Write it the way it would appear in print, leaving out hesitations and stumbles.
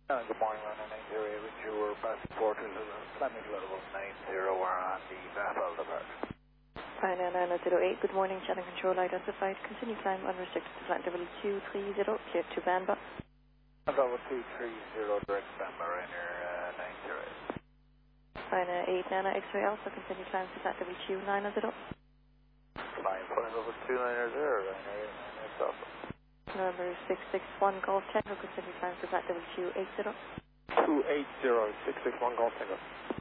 Good morning, running 908 with you. We're passing forward to the Flemish level 90. We're on the Baffle departure. Pioneer 908, good morning, channel control identified. Continue climb unrestricted to flight level 230, clear to Banba. Level 230, direct Banba, Ryanair 908. Pioneer 8 Nana X-ray Alpha, continue climb to flight level 290. Flying flight level 290, Ryanair 8 Alpha. Number 661 Golf Tango, continue climb to flight level 280. 280, 661 Golf Tango.